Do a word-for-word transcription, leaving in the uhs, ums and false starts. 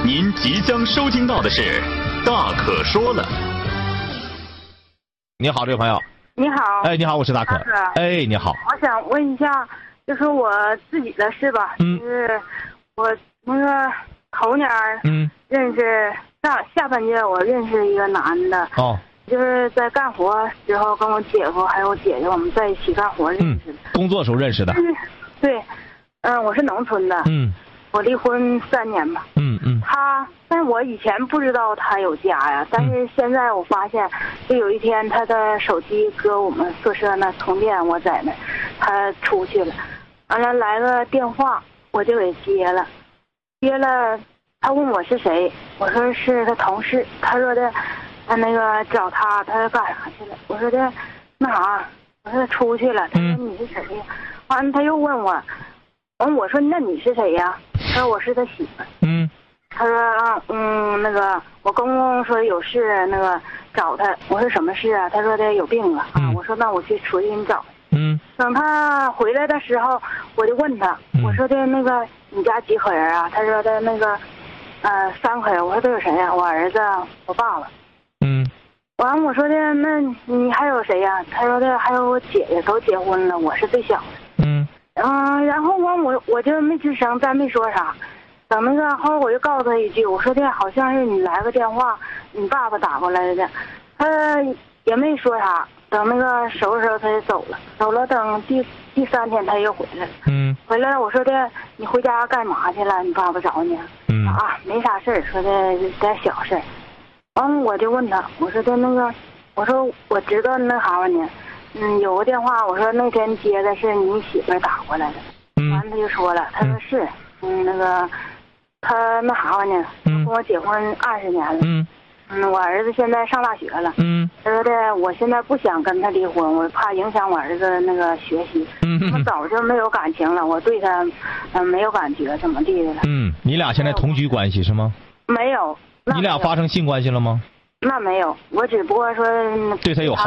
您即将收听到的是《大可说了》。 你好，这位朋友。 你好。 哎，你好，我是大可。 大可哎，你好。 我想问一下，就是我自己的事吧。 嗯。 就是我那个头年嗯认识上下半届我认识一个男的。 哦。 就是在干活时候跟我姐夫还有我姐姐我们在一起干活认识的。 嗯。工作时候认识的。 对。嗯，我是农村的。 嗯。 我离婚三年吧。 嗯嗯。 他，但是我以前不知道他有家呀，但是现在我发现，就有一天他的手机搁我们宿舍那充电，我在那，他出去了，完了来个电话，我就给接了，接了，他问我是谁，我说是他同事，他说的，他那个找他，他干啥去了？我说的，那啥，我说他出去了，他说你是谁呀？完了他又问我。完，我说那你是谁呀？他说我是他媳妇。 嗯。 他说啊，嗯，那个我公公说有事，那个找他。我说什么事啊？他说的有病啊。啊，我说那我去出去给你找。 嗯。 等他回来的时候，我就问他，我说的那个你家几口人啊？他说的那个，呃，三口人。我说都有谁呀？我儿子，我爸爸。 嗯。 完，我说的那你还有谁呀？他说的还有我姐姐都结婚了，我是最小的。 嗯。 嗯，然后完我我就没吱声，再没说啥。等那个后来我就告诉他一句，我说的好像是你来个电话，你爸爸打过来的。他也没说啥。等那个收拾收拾他就走了，走了。等第第三天他又回来了。 嗯。 回来我说的你回家干嘛去了？你爸爸找你。 嗯。 啊，没啥事儿，说的点小事儿。完我就问他，我说的那个，我说我知道那啥玩意呢。嗯，有个电话，我说那天接的是你媳妇打过来的。 嗯。 完他就说了，他说是，嗯，那个，他那啥玩意， 嗯， 跟我结婚二十年了。 嗯。 嗯，我儿子现在上大学了。 嗯。 他说的，我现在不想跟他离婚，我怕影响我儿子那个学习。 嗯。 我早就没有感情了，我对他，嗯，没有感觉，怎么地的了。 嗯，你俩现在同居关系是吗？ 没有。 你俩发生性关系了吗？ 那没有，我只不过说对他有好